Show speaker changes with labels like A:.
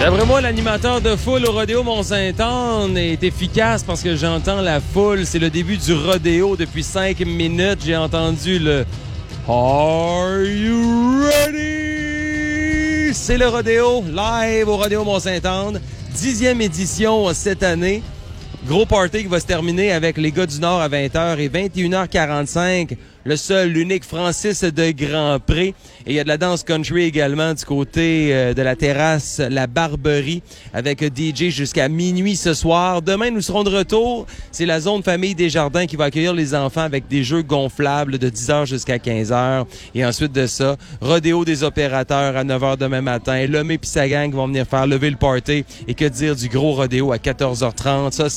A: D'après moi, l'animateur de foule au rodéo Mont-Saint-Anne est efficace parce que j'entends la foule. C'est le début du rodéo depuis 5 minutes. J'ai entendu le « Are you ready? » C'est le rodéo, live au rodéo Mont-Saint-Anne. 10e édition cette année. Gros party qui va se terminer avec les gars du Nord à 20h et 21h45. Le seul, l'unique Francis de Grandpré. Et il y a de la danse country également du côté de la terrasse La Barberie avec DJ jusqu'à minuit ce soir. Demain, nous serons de retour. C'est la zone Famille Desjardins qui va accueillir les enfants avec des jeux gonflables de 10h jusqu'à 15h. Et ensuite de ça, rodéo des opérateurs à 9h demain matin. Lemay et sa gang vont venir faire lever le party. Et que dire du gros rodéo à 14h30. Ça,